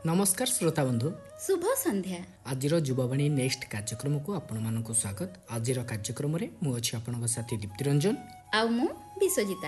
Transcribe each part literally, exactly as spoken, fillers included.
नमस्कार श्रोता बंधु, शुभ संध्या। आज युवावाणी नेक्स्ट कार्यक्रम को आपण मानक स्वागत। आज कार्यक्रम रे मु अछि आपनक साथी दीप्ति रंजन आ मु विश्वजिता।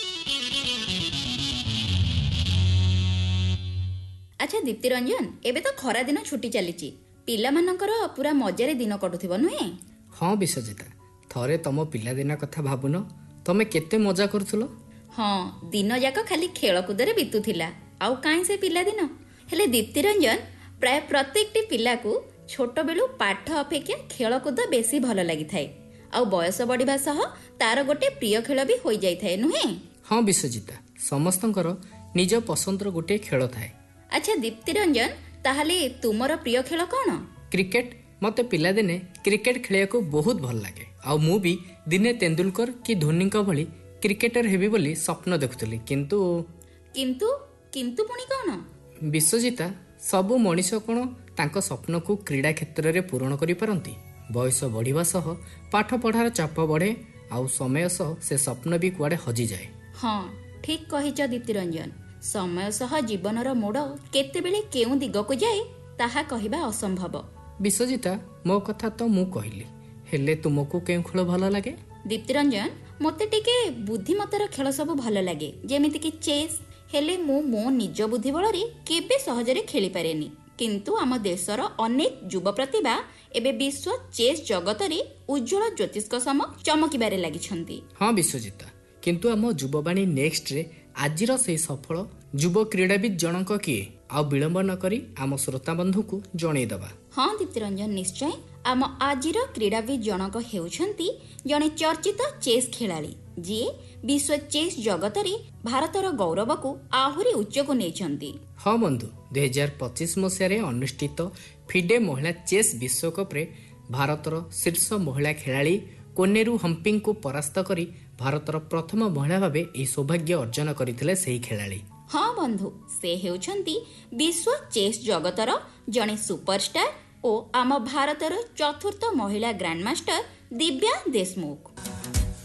अच्छा दीप्ति रंजन, एबे तो खरा दिन छुट्टी चलीची, पिला मानकर पूरा मजारे दिन कटुथिबो नुहे? हाँ विश्वजिता, थरे तम पिला दिन कथा भाबुन, तमे केते मजा करथुलो। हाँ, दिन जाक खाली खेलकूदरे बीतुथिला, आउ काई से पिला दिन। हेले दीप्ति रंजन, प्राय प्रत्येकटी पिला को छोट बेलू पाठ अपेक्षा खेलकूद बेसी भल लगी थाए, आउ बयस बढ़िबा सह तार गोटे प्रिय खेल भी होई जाई थाए नुहे? हाँ विश्वजिता, समस्तंकर निज पसंदर गोटे खेल थाए। अच्छा दीप्ति रंजन, ताहले तुमर प्रिय खेल कौन? क्रिकेट। मते पिला दिने क्रिकेट खेलिया को बहुत भल लागे, आउ मु भी दिने तेंदुलकर कि धोनी का भली क्रिकेटर हेबी बोली स्वप्न देखुतली, किंतु किंतु किंतु पुणी कौन? विश्वजिता, सबु मनीष कोन तांको स्वप्न को क्रीडा क्षेत्र रे पूर्ण करि पारंती। बयस बढ़िबा सह पाठ पढ़ार चाप बढ़े, आउ समय सह से स्वप्न भी कुआडे हजि जाए। हाँ ठीक कहिच दीप्ति रंजन, समय सह जीवनर मोड़ केतेबेले केउ दिग को जाए ताहा कहिबा असंभव। विश्वजिता, मो कथा तो मु कहली, हेले तुमको केउ खेल भल लागे? दीप्ति रंजन, मते टिके बुद्धिमतार खेल सब भल लागे, जेमिति कि चेस। हेले मु मो निज बुद्धि बलरे केबे सहजरे खेली पारेनी, किंतु आम देशर अनेक युवा प्रतिभा एबे विश्व चेस जगत रे उज्जवल ज्योतिष सम चमकिबारे लागिछंती। हाँ विश्वजिता, किंतु आम युवावाणी नेक्स्ट रे आजिर से सफल युव क्रीड़ाविद जनक किए, आ विलंब न करी आम श्रोता बंधु को जणै दबा। हाँ दीप्ति रंजन, निश्चय। आम आजिर क्रीड़ाविद जनक हेउछंती जणे चर्चित चेस खेलाड़ी, जी विश्व चेस जगत रे भारतर गौरव को आहुरी उच्च को नेचंती। हाँ बंधु, दुई हजार पच्चीस मसीह अनुष्ठित फिडे महिला चेस विश्वकप रे भारतर शीर्ष महिला खेलाड़ी कोनेरू हम्पिंग को परास्त करी भारतर प्रथम महिला भावे ए सौभाग्य अर्जन करथिले सेही खेलाड़ी। हाँ बंधु, से हेउछंती विश्व चेस जगतर जणे सुपरस्टार ओ आम भारतर चतुर्थ महिला ग्रैंडमास्टर दिव्या देशमुख।